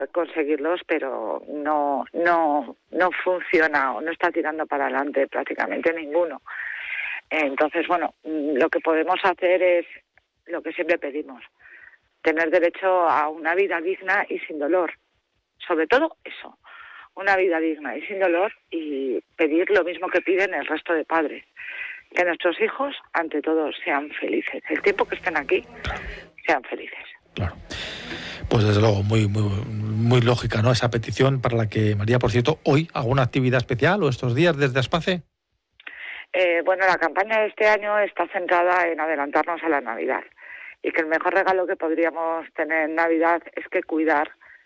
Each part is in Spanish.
conseguirlos, pero no funciona o no está tirando para adelante prácticamente ninguno. Entonces, bueno, lo que podemos hacer es lo que siempre pedimos: tener derecho a una vida digna y sin dolor. Sobre todo eso, una vida digna y sin dolor, y pedir lo mismo que piden el resto de padres: que nuestros hijos, ante todo, sean felices. El tiempo que estén aquí, sean felices. Claro. Pues desde luego, muy lógica, ¿no?, esa petición, para la que, María, por cierto, hoy, ¿alguna actividad especial o estos días desde Aspace? Bueno, la campaña de este año está centrada en adelantarnos a la Navidad, y que el mejor regalo que podríamos tener en Navidad es que cuidar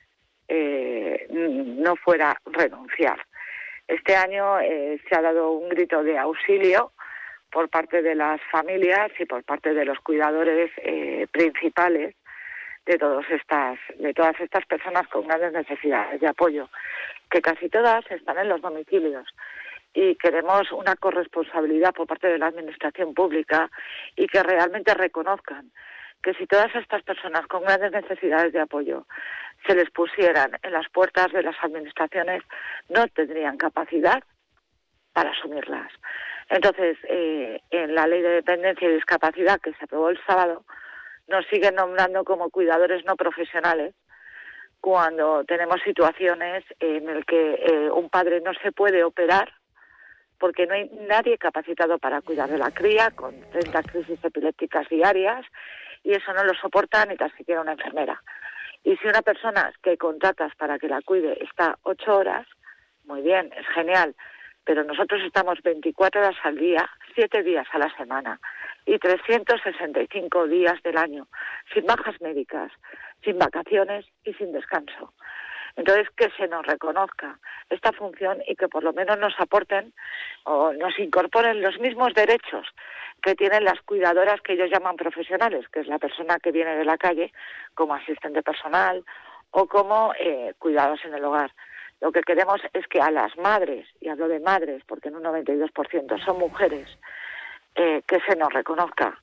no fuera renunciar. Este año se ha dado un grito de auxilio por parte de las familias y por parte de los cuidadores principales de todas estas personas con grandes necesidades de apoyo, que casi todas están en los domicilios, y queremos una corresponsabilidad por parte de la administración pública, y que realmente reconozcan que si todas estas personas con grandes necesidades de apoyo se les pusieran en las puertas de las administraciones, no tendrían capacidad para asumirlas. Entonces, en la Ley de Dependencia y Discapacidad, que se aprobó el sábado, nos siguen nombrando como cuidadores no profesionales cuando tenemos situaciones en las que un padre no se puede operar porque no hay nadie capacitado para cuidar de la cría, con 30 crisis epilépticas diarias, y eso no lo soporta ni tan siquiera una enfermera. Y si una persona que contratas para que la cuide está 8 horas, muy bien, es genial, pero nosotros estamos 24 horas al día, 7 días a la semana y 365 días del año, sin bajas médicas, sin vacaciones y sin descanso. Entonces, que se nos reconozca esta función y que por lo menos nos aporten o nos incorporen los mismos derechos que tienen las cuidadoras que ellos llaman profesionales, que es la persona que viene de la calle como asistente personal o como cuidados en el hogar. Lo que queremos es que a las madres, y hablo de madres porque en un 92% son mujeres, que se nos reconozca,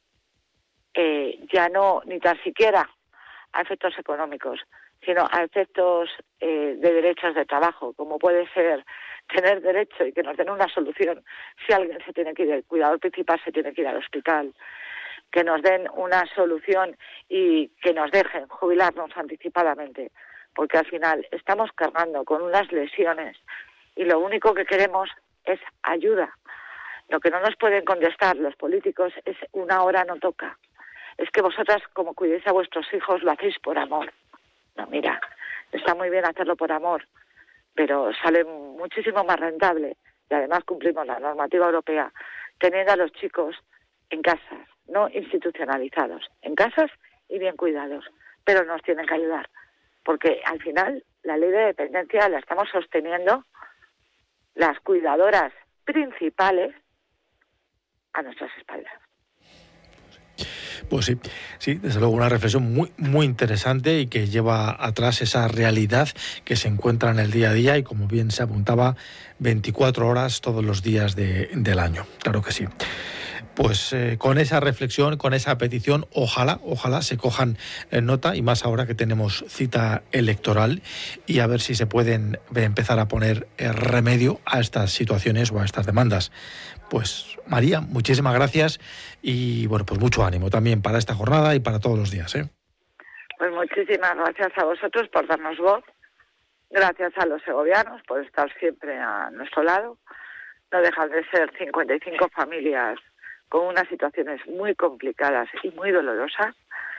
ya no ni tan siquiera a efectos económicos, sino a efectos de derechos de trabajo, como puede ser tener derecho y que nos den una solución si alguien se tiene que ir, el cuidador principal se tiene que ir al hospital, que nos den una solución y que nos dejen jubilarnos anticipadamente, porque al final estamos cargando con unas lesiones y lo único que queremos es ayuda. Lo que no nos pueden contestar los políticos es: una hora no toca. Es que vosotras, como cuidéis a vuestros hijos, lo hacéis por amor. No, mira, está muy bien hacerlo por amor, pero sale muchísimo más rentable, y además cumplimos la normativa europea, teniendo a los chicos en casas, no institucionalizados, en casas y bien cuidados, pero nos tienen que ayudar, porque al final la ley de dependencia la estamos sosteniendo las cuidadoras principales a nuestras espaldas. Pues sí, desde luego una reflexión muy interesante y que lleva atrás esa realidad que se encuentra en el día a día y, como bien se apuntaba, 24 horas todos los días del año. Claro que sí. Pues con esa reflexión, con esa petición, ojalá se cojan nota, y más ahora que tenemos cita electoral, y a ver si se pueden empezar a poner remedio a estas situaciones o a estas demandas. Pues María, muchísimas gracias y bueno, pues mucho ánimo también para esta jornada y para todos los días, ¿eh? Pues muchísimas gracias a vosotros por darnos voz, gracias a los segovianos por estar siempre a nuestro llado. No dejan de ser 55 familias con unas situaciones muy complicadas y muy dolorosas,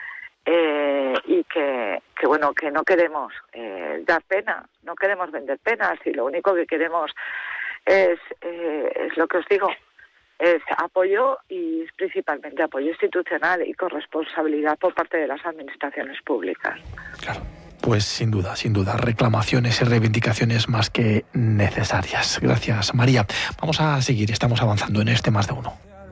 y que no queremos dar pena, no queremos vender penas, y lo único que queremos es lo que os digo, es apoyo, y principalmente apoyo institucional y corresponsabilidad por parte de las administraciones públicas. Claro. Pues sin duda, reclamaciones y reivindicaciones más que necesarias. Gracias, María. Vamos a seguir, estamos avanzando en este Más de Uno.